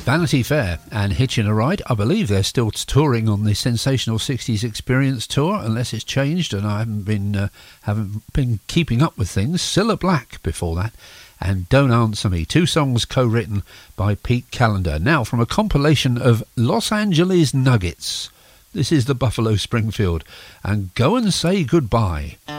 Vanity Fair and Hitching a Ride. I believe they're still touring on the Sensational 60s Experience tour, unless it's changed and I haven't been keeping up with things. Cilla Black before that, and Don't Answer Me, two songs co-written by Pete Callender. Now, from a compilation of Los Angeles Nuggets, this is the Buffalo Springfield and Go and Say Goodbye.